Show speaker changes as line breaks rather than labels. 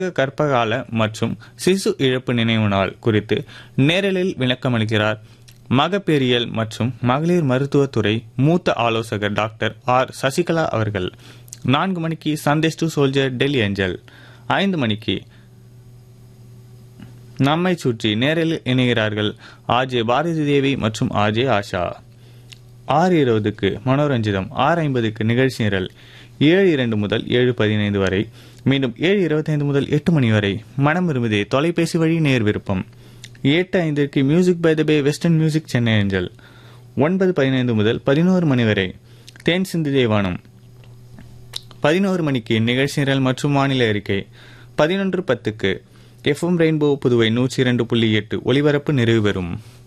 கர்ப்பகால மற்றும் சிசு இழப்பு நினைவு நாள் குறித்து நேரலில் விளக்கமளிக்கிறார் மகப்பேறியல் மற்றும் மகளிர் மருத்துவத்துறை மூத்த ஆலோசகர் டாக்டர் ஆர் சசிகலா அவர்கள். 4 மணிக்கு Sandesh to soldier Delhi angel. 5 மணிக்கு நம்மை சுற்றி நேரலில் இணைகிறார்கள் ஆர்ஜே பாரதி தேவி மற்றும் ஆர்ஜே ஆஷா. 6:20க்கு மனோரஞ்சிதம். 6:50க்கு நிகழ்ச்சி நிரல். 7:02 முதல் 7:15 வரை. மீண்டும் 7:25 முதல் 8 மணி வரை மனம் விரும்புதே தொலைபேசி வழி நேர் விருப்பம். 8:05க்கு music by the pay western music Chennai angel. 9:15 முதல் 11 மணி வரை தேன் சிந்து தேவானம். 11 மணிக்கு நிகழ்ச்சி நிரல் மற்றும் வானிலை அறிக்கை. 11:10க்கு எஃப்எம் ரெயின்போ புதுவை 102.8 ஒலிபரப்பு நிறைவு பெறும்.